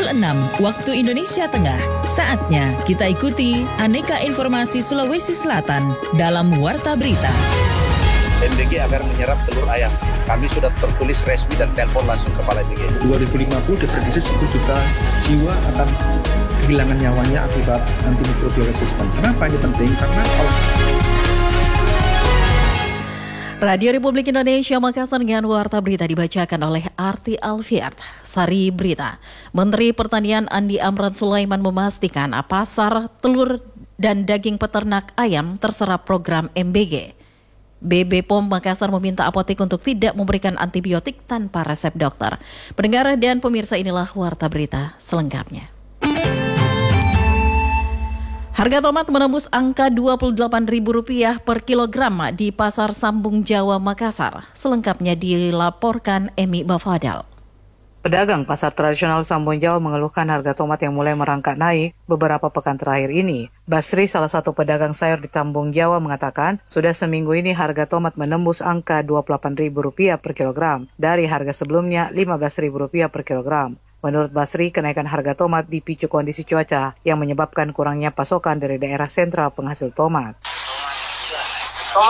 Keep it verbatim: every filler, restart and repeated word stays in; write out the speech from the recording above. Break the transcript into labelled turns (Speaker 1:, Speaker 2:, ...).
Speaker 1: pukul enam waktu Indonesia Tengah. Saatnya kita ikuti aneka informasi Sulawesi Selatan dalam Warta Berita.
Speaker 2: M B G agar menyerap telur ayam. Kami sudah tertulis resmi dan telepon langsung kepala M B G.
Speaker 3: dua ribu lima puluh diprediksi sepuluh juta jiwa akan kehilangan nyawanya akibat antimikrobial resisten. Kenapa ini penting? Karena kalau
Speaker 4: Radio Republik Indonesia Makassar dengan Warta Berita dibacakan oleh Arti Alfiat. Sari Berita. Menteri Pertanian Andi Amran Sulaiman memastikan pasar telur dan daging peternak ayam terserap program M B G. B B P O M Makassar meminta apotek untuk tidak memberikan antibiotik tanpa resep dokter. Pendengar dan pemirsa, inilah Warta Berita selengkapnya. Harga tomat menembus angka dua puluh delapan ribu rupiah per kilogram di Pasar Sambung Jawa, Makassar. Selengkapnya dilaporkan Emi Bafadal.
Speaker 5: Pedagang pasar tradisional Sambung Jawa mengeluhkan harga tomat yang mulai merangkak naik beberapa pekan terakhir ini. Basri, salah satu pedagang sayur di Sambung Jawa, mengatakan sudah seminggu ini harga tomat menembus angka dua puluh delapan ribu rupiah per kilogram dari harga sebelumnya lima belas ribu rupiah per kilogram. Menurut Basri, kenaikan harga tomat dipicu kondisi cuaca yang menyebabkan kurangnya pasokan dari daerah sentral penghasil tomat.